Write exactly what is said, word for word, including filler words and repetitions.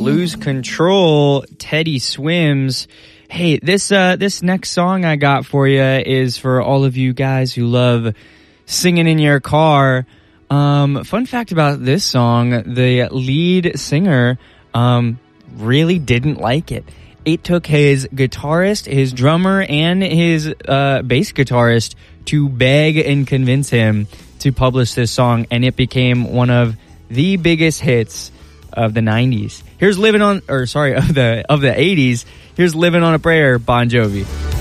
Lose Control, Teddy Swims. Hey, this uh, this next song I got for you is for all of you guys who love singing in your car. Um, fun fact about this song, the lead singer um, really didn't like it. It took his guitarist, his drummer, and his uh, bass guitarist to beg and convince him to publish this song, and it became one of the biggest hits of the nineties. Here's Living on, or sorry, of the of the eighties. Here's Living on a Prayer, Bon Jovi.